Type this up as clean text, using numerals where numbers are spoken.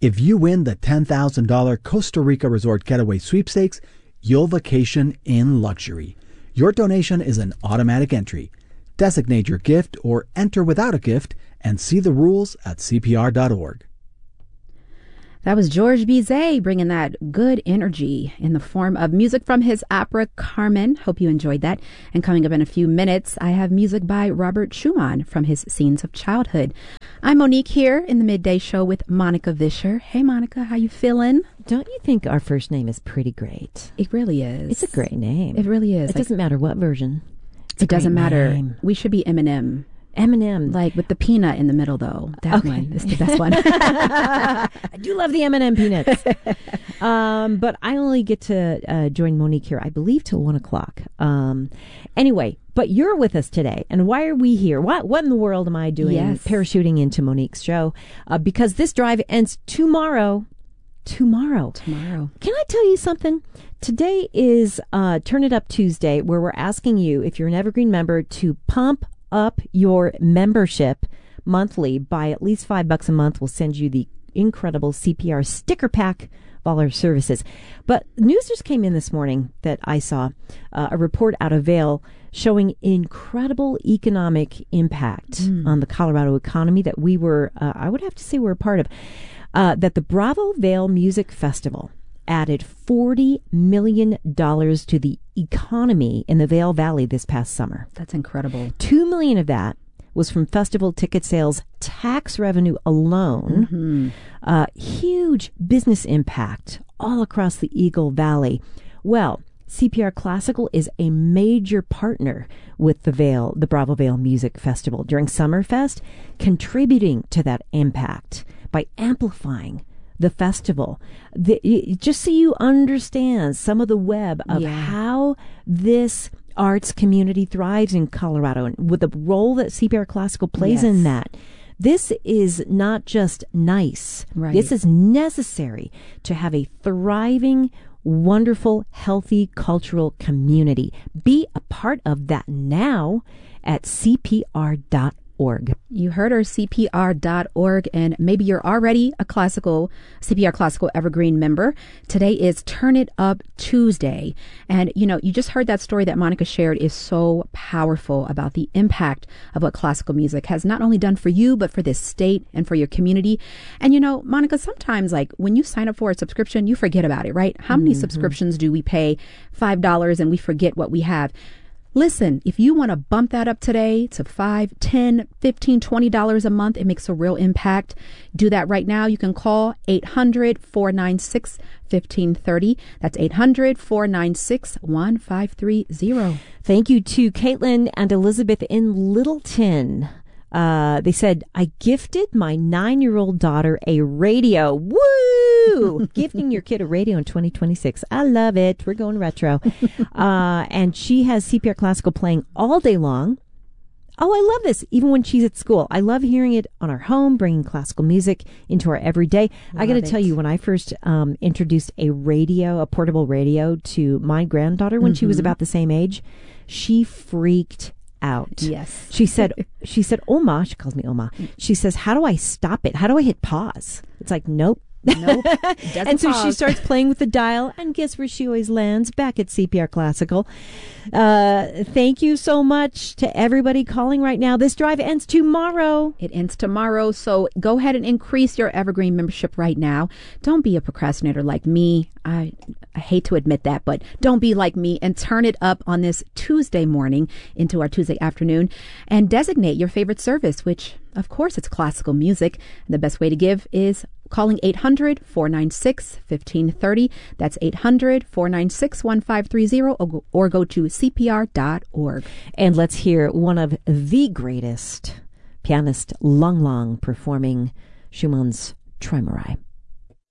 If you win the $10,000 Costa Rica Resort Getaway Sweepstakes, you'll vacation in luxury. Your donation is an automatic entry. Designate your gift or enter without a gift and see the rules at CPR.org. That was George Bizet bringing that good energy in the form of music from his opera Carmen. Hope you enjoyed that. And coming up in a few minutes, I have music by Robert Schumann from his Scenes of Childhood. I'm Monique here in the Midday Show with Monica Vischer. Hey, Monica, how you feeling? Don't you think our first name is pretty great? It really is. It's a great name. It really is. It doesn't matter what version. It doesn't matter. Name. We should be Eminem. Eminem. Like with the peanut in the middle, though. That one is the best one. I do love the M&M peanuts. But I only get to join Monique here, I believe, till 1 o'clock. Anyway, but you're with us today. And why are we here? What in the world am I doing parachuting into Monique's show? Because this drive ends tomorrow. Tomorrow. Can I tell you something? Today is Turn It Up Tuesday, where we're asking you, if you're an Evergreen member, to pump up your membership monthly by at least $5 a month. We'll send you the incredible CPR sticker pack of all our services. But news just came in this morning that I saw a report out of Vail showing incredible economic impact on the Colorado economy that we were, I would have to say, we're a part of. That the Bravo Vail Music Festival added $40 million to the economy in the Vail Valley this past summer. That's incredible. $2 million of that was from festival ticket sales tax revenue alone. Huge business impact all across the Eagle Valley. Well, CPR Classical is a major partner with the Bravo Vail Music Festival during Summerfest, contributing to that impact by amplifying the festival. Just so you understand some of the web of how this arts community thrives in Colorado and with the role that CPR Classical plays in that. This is not just nice. Right. This is necessary to have a thriving, wonderful, healthy cultural community. Be a part of that now at CPR.org. You heard her, CPR.org, and maybe you're already a CPR Classical Evergreen member. Today is Turn It Up Tuesday. And, you just heard that story that Monica shared is so powerful about the impact of what classical music has not only done for you, but for this state and for your community. And, Monica, sometimes when you sign up for a subscription, you forget about it, right? How many subscriptions do we pay? $5 and we forget what we have. Listen, if you want to bump that up today to $5, $10, $15, $20 a month, it makes a real impact. Do that right now. You can call 800-496-1530. That's 800-496-1530. Thank you to Caitlin and Elizabeth in Littleton. They said, I gifted my 9-year-old daughter a radio. Woo! Gifting your kid a radio in 2026. I love it. We're going retro. And she has CPR Classical playing all day long. Oh, I love this. Even when she's at school. I love hearing it on our home, bringing classical music into our everyday. I got to tell you, when I first introduced a portable radio to my granddaughter when she was about the same age, she freaked out. Yes. She said, Oma, she calls me Oma. She says, how do I stop it? How do I hit pause? It's like, nope. And so she starts playing with the dial, and guess where she always lands? Back at CPR Classical. Thank you so much to everybody calling right now. This drive ends tomorrow. It ends tomorrow, so go ahead and increase your Evergreen membership right now. Don't be a procrastinator like me. I hate to admit that, but don't be like me and turn it up on this Tuesday morning into our Tuesday afternoon and designate your favorite service, which, of course, it's classical music. The best way to give is calling 800-496-1530. That's 800-496-1530 or go to CPR.org. And let's hear one of the greatest pianist, Lang Lang, performing Schumann's Träumerei.